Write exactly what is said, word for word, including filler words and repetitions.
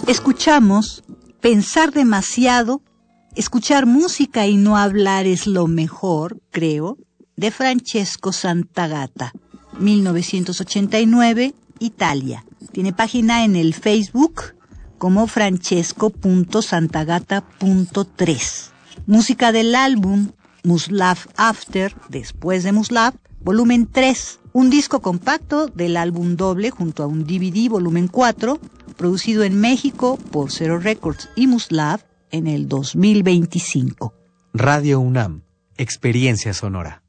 Escuchamos Pensar demasiado, escuchar música y no hablar es lo mejor, creo, de Francesco Santagata, mil novecientos ochenta y nueve, Italia. Tiene página en el Facebook como francesco punto santagata punto tres. Música del álbum Muslav After, después de Muslav, volumen tres. Un disco compacto del álbum doble junto a un D V D volumen cuatro, producido en México por Zero Records y Muslav en el dos mil veinticinco. Radio UNAM, experiencia sonora.